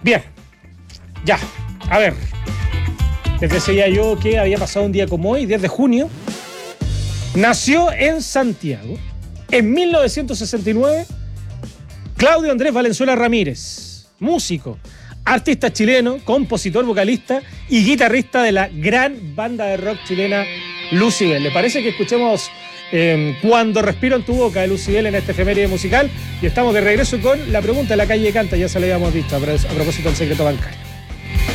Bien, ya, a ver. Les decía yo que había pasado un día como hoy, 10 de junio. Nació en Santiago, en 1969, Claudio Andrés Valenzuela Ramírez, músico, artista chileno, compositor, vocalista y guitarrista de la gran banda de rock chilena Lucybell. ¿Le parece que escuchemos Cuando respiro en tu boca de Lucybell en este efeméride musical? Y estamos de regreso con la pregunta de la calle canta, ya se lo habíamos visto a propósito del secreto bancario.